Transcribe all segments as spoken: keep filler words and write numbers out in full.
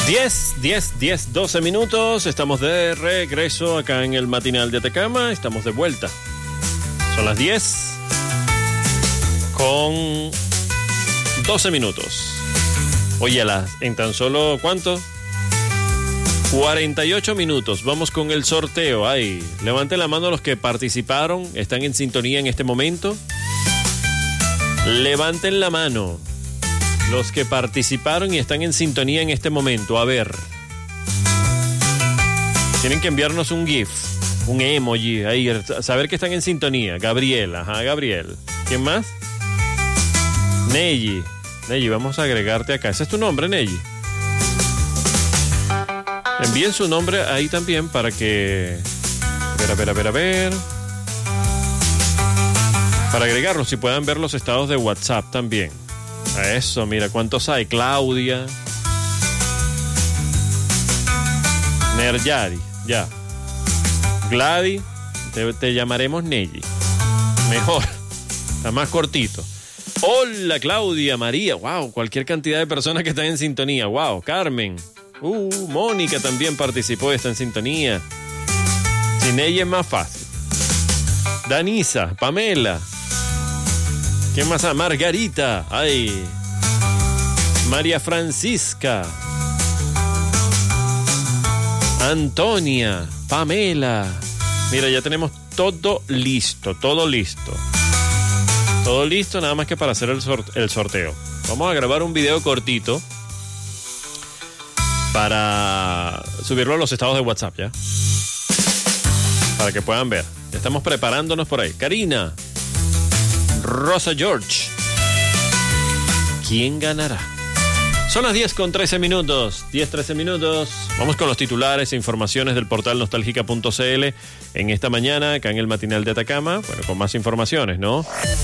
diez, diez, diez, doce minutos. Estamos de regreso acá en el matinal de Atacama. Estamos de vuelta. Son las diez con doce minutos. Oye, las, en tan solo, ¿cuánto? cuarenta y ocho minutos. Vamos con el sorteo. Ay, levanten la mano los que participaron. ¿Están en sintonía en este momento? Levanten la mano los que participaron y están en sintonía en este momento. A ver. Tienen que enviarnos un GIF, un emoji, ahí, a saber que están en sintonía. Gabriel, ajá, Gabriel. ¿Quién más? Neji. Neji, vamos a agregarte acá. ¿Ese es tu nombre, Neji? Envíen su nombre ahí también para que... A ver, a ver, a ver, a ver... Para agregarlos y puedan ver los estados de WhatsApp también. A eso, mira cuántos hay. Claudia. Nerjari, ya. Gladys, te, te llamaremos Neji. Mejor, está más cortito. Hola Claudia, María, wow, cualquier cantidad de personas que están en sintonía. Wow, Carmen. Uh, Mónica también participó, está en sintonía. Sin ella es más fácil. Danisa, Pamela. ¿Quién más? Ah, Margarita. Ay. María Francisca. Antonia. Pamela. Mira, ya tenemos todo listo, todo listo. Todo listo, nada más que para hacer el, sort- el sorteo. Vamos a grabar un video cortito para subirlo a los estados de WhatsApp, ¿ya? Para que puedan ver. Ya estamos preparándonos por ahí. Karina. Rosa George. ¿Quién ganará? Son las diez con trece minutos. diez, trece minutos. Vamos con los titulares e informaciones del portal nostálgica punto c l en esta mañana, acá en el matinal de Atacama. Bueno, con más informaciones, ¿no?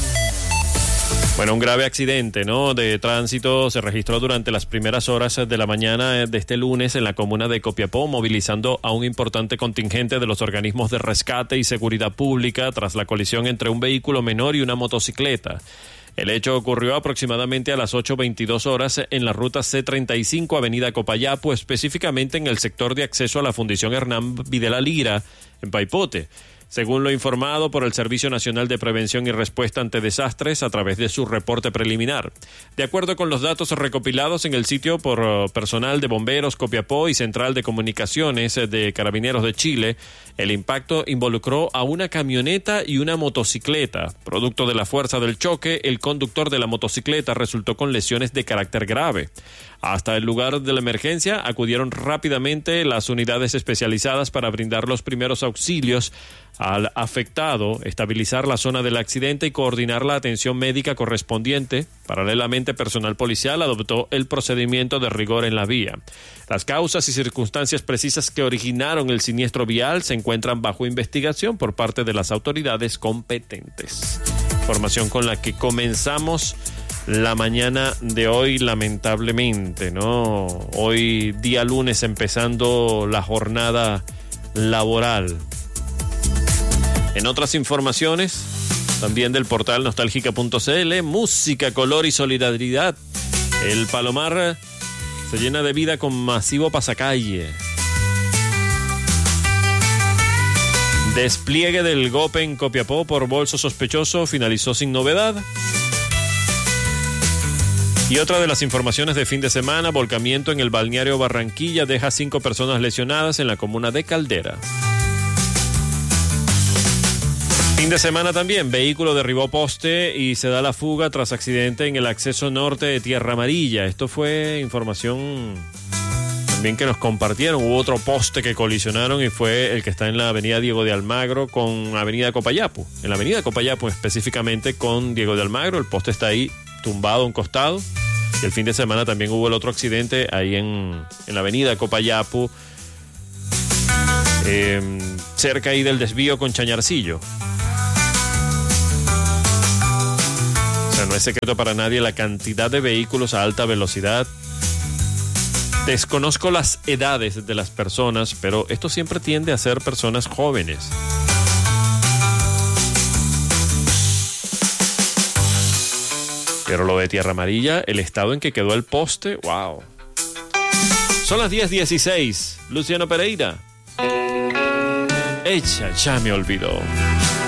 Bueno, un grave accidente, ¿no?, de tránsito se registró durante las primeras horas de la mañana de este lunes en la comuna de Copiapó, movilizando a un importante contingente de los organismos de rescate y seguridad pública tras la colisión entre un vehículo menor y una motocicleta. El hecho ocurrió aproximadamente a las ocho veintidós horas en la ruta C treinta y cinco, avenida Copayapo, específicamente en el sector de acceso a la Fundición Hernán Videla Lira, en Paipote. Según lo informado por el Servicio Nacional de Prevención y Respuesta ante Desastres a través de su reporte preliminar. De acuerdo con los datos recopilados en el sitio por uh, personal de Bomberos Copiapó y Central de Comunicaciones de Carabineros de Chile, el impacto involucró a una camioneta y una motocicleta. Producto de la fuerza del choque, el conductor de la motocicleta resultó con lesiones de carácter grave. Hasta el lugar de la emergencia acudieron rápidamente las unidades especializadas para brindar los primeros auxilios al afectado, estabilizar la zona del accidente y coordinar la atención médica correspondiente. Paralelamente, personal policial adoptó el procedimiento de rigor en la vía. Las causas y circunstancias precisas que originaron el siniestro vial se encuentran bajo investigación por parte de las autoridades competentes. Información con la que comenzamos la mañana de hoy, lamentablemente, ¿no? Hoy, día lunes, empezando la jornada laboral. En otras informaciones, también del portal nostálgica punto c l, música, color y solidaridad. El Palomar se llena de vida con masivo pasacalle. Despliegue del GOPE en Copiapó por bolso sospechoso finalizó sin novedad. Y otra de las informaciones de fin de semana, volcamiento en el balneario Barranquilla deja cinco personas lesionadas en la comuna de Caldera. Fin de semana también, vehículo derribó poste y se da la fuga tras accidente en el acceso norte de Tierra Amarilla. Esto fue información también que nos compartieron. Hubo otro poste que colisionaron y fue el que está en la avenida Diego de Almagro con avenida Copayapo. En la avenida Copayapo específicamente con Diego de Almagro, el poste está ahí tumbado a un costado. Y el fin de semana también hubo el otro accidente ahí en, en la avenida Copayapo, eh, cerca ahí del desvío con Chañarcillo. O sea, no es secreto para nadie la cantidad de vehículos a alta velocidad. Desconozco las edades de las personas, pero esto siempre tiende a ser personas jóvenes. Pero lo de Tierra Amarilla, el estado en que quedó el poste, wow. Son las diez dieciséis. Luciano Pereira. Ella ya me olvidó.